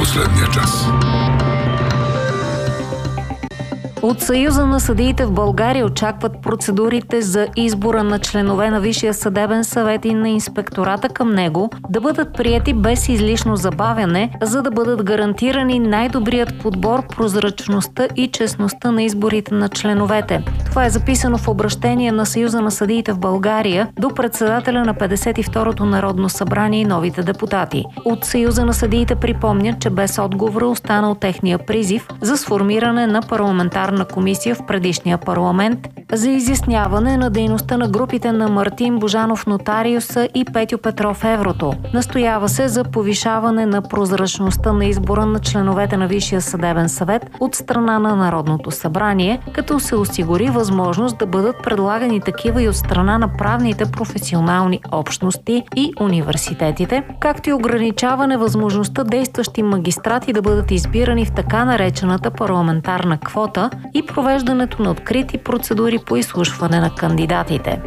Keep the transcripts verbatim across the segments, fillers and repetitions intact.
последния час. От Съюза на съдиите в България очакват процедурите за избора на членове на Висшия съдебен съвет и на инспектората към него да бъдат приети без излишно забавяне, за да бъдат гарантирани най-добрият подбор, прозрачността и честността на изборите на членовете. Това е записано в обращение на Съюза на съдиите в България до председателя на петдесет и второто Народно събрание и новите депутати. От Съюза на съдиите припомнят, че без отговора останал техния призив за сформиране на парламентарна комисия в предишния парламент за изясняване на дейността на групите на Мартин Божанов Нотариуса и Петю Петров Еврото. Настоява се за повишаване на прозрачността на избора на членовете на Висшия съдебен съвет от страна на Народното събрание, като се осигури възможност да бъдат предлагани такива и от страна на правните професионални общности и университетите, както и ограничаване възможността действащи магистрати да бъдат избирани в така наречената парламентарна квота и провеждането на открити процедури по изслушване на кандидатите.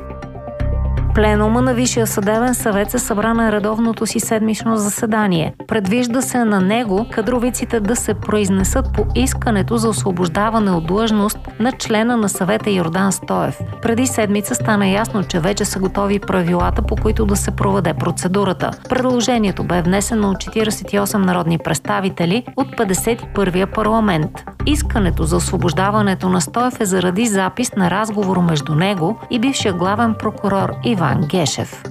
Пленума на Висшия съдебен съвет се събра на редовното си седмично заседание. Предвижда се на него кадровиците да се произнесат по искането за освобождаване от длъжност на члена на съвета Йордан Стоев. Преди седмица стана ясно, че вече са готови правилата, по които да се проведе процедурата. Предложението бе внесено от четиридесет и осем народни представители от петдесет и първия парламент. Искането за освобождаването на Стоев е заради запис на разговор между него и бившия главен прокурор Иван Гешев.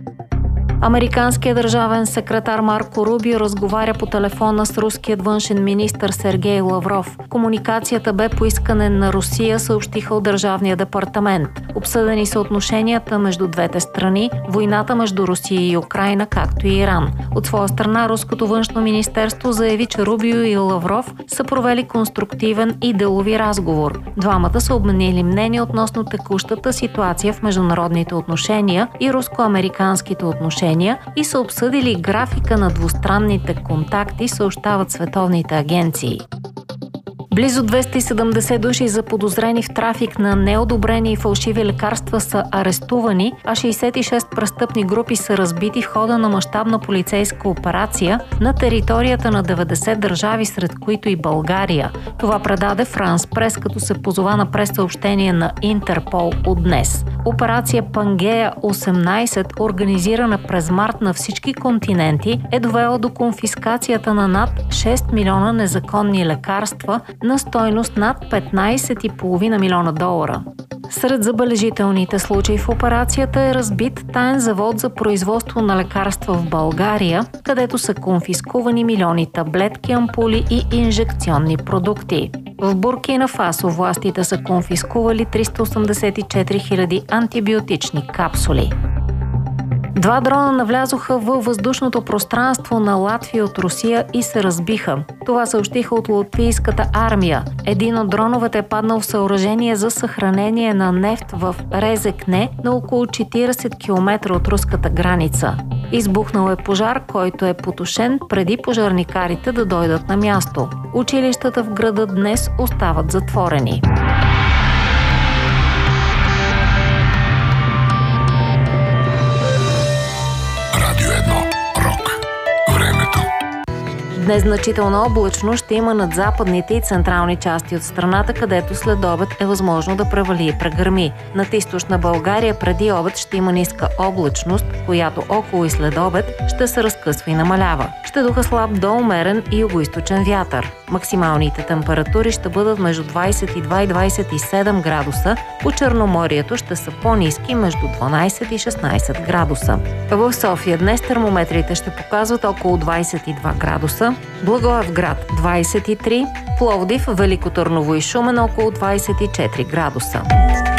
Американският държавен секретар Марко Рубио разговаря по телефона с руският външен министър Сергей Лавров. Комуникацията бе по искане на Русия, съобщиха от Държавния департамент. Обсъдени са отношенията между двете страни, войната между Русия и Украйна, както и Иран. От своя страна, руското външно министерство заяви, че Рубио и Лавров са провели конструктивен и делови разговор. Двамата са обменили мнение относно текущата ситуация в международните отношения и руско-американските отношения и са обсъдили графика на двустранните контакти, съобщават световните агенции. Близо двеста и седемдесет души заподозрени в трафик на неодобрени и фалшиви лекарства са арестувани, а шейсет и шест престъпни групи са разбити в хода на мащабна полицейска операция на територията на деветдесет държави, сред които и България. Това предаде Франс Прес, като се позова на прес-съобщение на Интерпол от днес. Операция Пангея осемнайсет, организирана през март на всички континенти, е довела до конфискацията на над шест милиона незаконни лекарства на стойност над петнайсет и половина милиона долара. Сред забележителните случаи в операцията е разбит таен завод за производство на лекарства в България, където са конфискувани милиони таблетки, ампули и инжекционни продукти. В Буркина Фасо властите са конфискували триста осемдесет и четири хиляди антибиотични капсули. Два дрона навлязоха във въздушното пространство на Латвия от Русия и се разбиха. Това съобщиха от латвийската армия. Един от дроновете е паднал в съоръжение за съхранение на нефт в Резекне на около четирийсет километра от руската граница. Избухнал е пожар, който е потушен преди пожарникарите да дойдат на място. Училищата в града днес остават затворени. Днес значителна облачност ще има над западните и централни части от страната, където след обед е възможно да превали и прегърми. Над източна България преди обед ще има ниска облачност, която около и след обед ще се разкъсва и намалява. Ще духа слаб до умерен и югоизточен вятър. Максималните температури ще бъдат между двайсет и два и двайсет и седем градуса, по Черноморието ще са по-ниски между дванайсет и шестнайсет градуса. В София днес термометрите ще показват около двайсет и два градуса, Благоевград двайсет и три, Пловдив, Велико Търново и Шумен около двайсет и четири градуса.